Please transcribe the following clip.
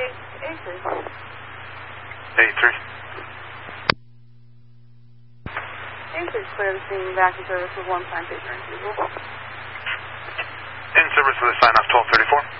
Gate A3. A3. A3 clear the scene back in service with one time paper and people. In service with a sign off 1234.